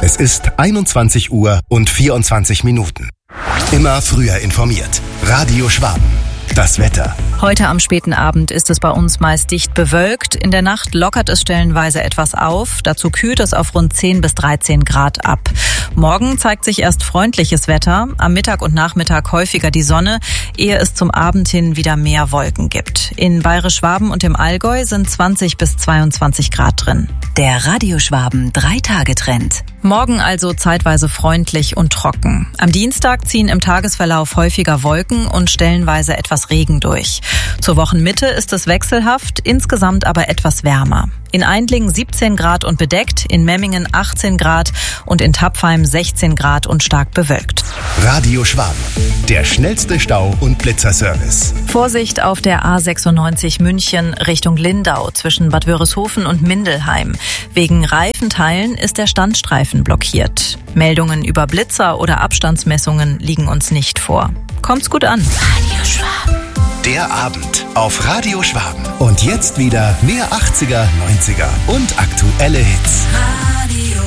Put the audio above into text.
Es ist 21 Uhr und 24 Minuten. Immer früher informiert. Radio Schwaben. Das Wetter. Heute am späten Abend ist es bei uns meist dicht bewölkt. In der Nacht lockert es stellenweise etwas auf. Dazu kühlt es auf rund 10 bis 13 Grad ab. Morgen zeigt sich erst freundliches Wetter. Am Mittag und Nachmittag häufiger die Sonne, ehe es zum Abend hin wieder mehr Wolken gibt. In Bayerisch-Schwaben und im Allgäu sind 20 bis 22 Grad drin. Der Radio Schwaben 3-Tage-Trend. Morgen also zeitweise freundlich und trocken. Am Dienstag ziehen im Tagesverlauf häufiger Wolken und stellenweise etwas Regen durch. Zur Wochenmitte ist es wechselhaft, insgesamt aber etwas wärmer. In Aindling 17 Grad und bedeckt, in Memmingen 18 Grad und in Tapfheim 16 Grad und stark bewölkt. Radio Schwaben. Der schnellste Stau- und Blitzerservice. Vorsicht auf der A96 München Richtung Lindau zwischen Bad Wörishofen und Mindelheim. Wegen Reifenteilen ist der Standstreifen blockiert. Meldungen über Blitzer oder Abstandsmessungen liegen uns nicht vor. Kommt's gut an. Radio Schwaben. Der Abend auf Radio Schwaben. Und jetzt wieder mehr 80er, 90er und aktuelle Hits. Radio